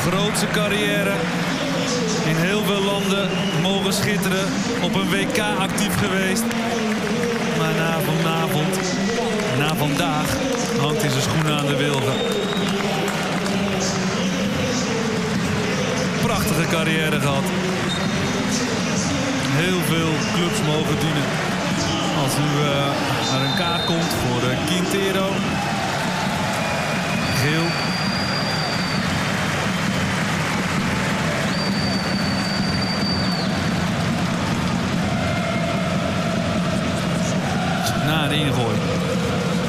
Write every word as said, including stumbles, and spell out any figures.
grootse carrière. In heel veel landen mogen schitteren. Op een W K actief geweest. Maar na vanavond, na vandaag, hangt hij zijn schoenen aan de wilgen. Prachtige carrière gehad. Heel veel clubs mogen dienen. Als u uh, naar een kaart komt voor uh, Quintero. Geel.